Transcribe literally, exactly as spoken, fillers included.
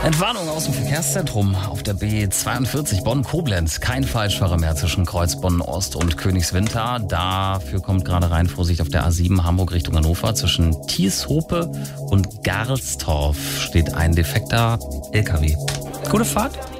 Entwarnung aus dem Verkehrszentrum auf der B zweiundvierzig Bonn-Koblenz. Kein Falschfahrer mehr zwischen Kreuz Bonn-Ost und Königswinter. Dafür kommt gerade rein Vorsicht auf der A sieben Hamburg Richtung Hannover. Zwischen Thieshope und Garlstorf steht ein defekter L K W. Gute Fahrt.